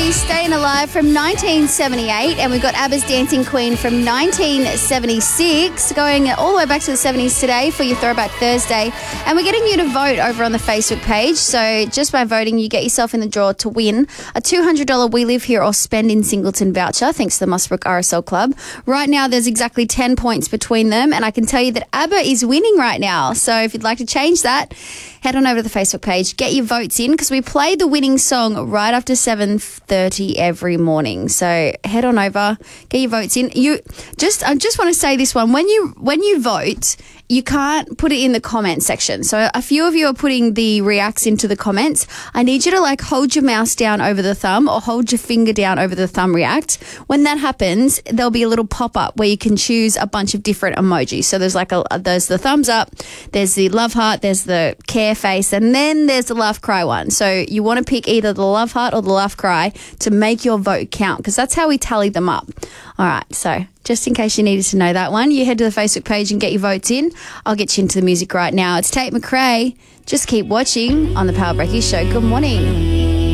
McCrae, Staying Alive from 1978, and we've got ABBA's Dancing Queen from 1976, going all the way back to the 70s today for your Throwback Thursday. And we're getting you to vote over on the Facebook page. So just by voting, you get yourself in the draw to win a $200 We Live Here or Spend in Singleton voucher, thanks to the Musbrook RSL Club. Right now, there's exactly 10 points between them, and I can tell you that ABBA is winning right now. So if you'd like to change that, head on over to the Facebook page, get your votes in, because we play the winning song right after 7:30 every morning. So head on over, get your votes in. I just want to say this one. When you vote, you can't put it in the comment section. So a few of you are putting the reacts into the comments. I need you to hold your mouse down over the thumb or hold your finger down over the thumb react. When that happens, there'll be a little pop-up where you can choose a bunch of different emojis. So there's there's the thumbs up, there's the love heart, there's the care face, and then there's the laugh cry one. So you want to pick either the love heart or the laugh cry to make your vote count, because that's how we tally them up. All right, so just in case you needed to know that one, you head to the Facebook page and get your votes in. I'll get you into the music right now. It's Tate McRae. Just keep watching on the Power Breakfast Show. Good morning.